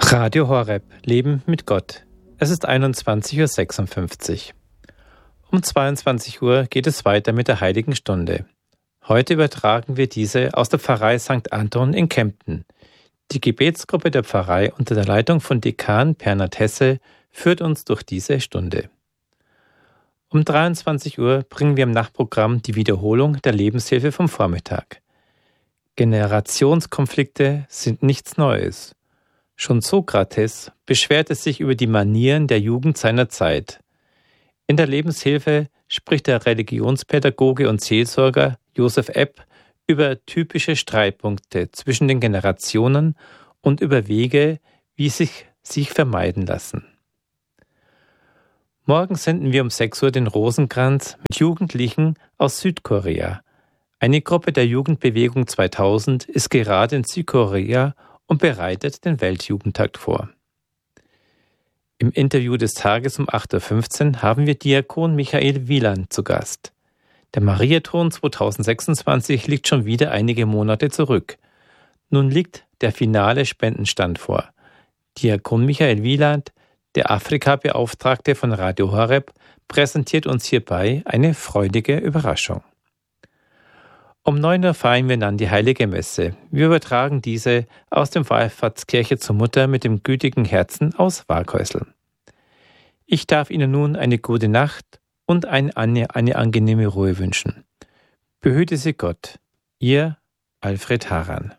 Radio Horeb, Leben mit Gott. Es ist 21:56 Uhr. Um 22 Uhr geht es weiter mit der Heiligen Stunde. Heute übertragen wir diese aus der Pfarrei St. Anton in Kempten. Die Gebetsgruppe der Pfarrei unter der Leitung von Dekan Bernhard Hesse führt uns durch diese Stunde. Um 23 Uhr bringen wir im Nachtprogramm die Wiederholung der Lebenshilfe vom Vormittag. Generationskonflikte sind nichts Neues. Schon Sokrates beschwerte sich über die Manieren der Jugend seiner Zeit. In der Lebenshilfe spricht der Religionspädagoge und Seelsorger Josef Epp über typische Streitpunkte zwischen den Generationen und über Wege, wie sich vermeiden lassen. Morgen senden wir um 6 Uhr den Rosenkranz mit Jugendlichen aus Südkorea. Eine Gruppe der Jugendbewegung 2000 ist gerade in Südkorea und bereitet den Weltjugendtag vor. Im Interview des Tages um 8:15 Uhr haben wir Diakon Michael Wieland zu Gast. Der Mariathon 2026 liegt schon wieder einige Monate zurück. Nun liegt der finale Spendenstand vor. Diakon Michael Wieland, der Afrika-Beauftragte von Radio Horeb, präsentiert uns hierbei eine freudige Überraschung. Um 9 Uhr feiern wir dann die Heilige Messe. Wir übertragen diese aus dem Wallfahrtskirche zur Mutter mit dem gütigen Herzen aus Waghäusel. Ich darf Ihnen nun eine gute Nacht und eine angenehme Ruhe wünschen. Behüte Sie Gott, Ihr Alfred Haran.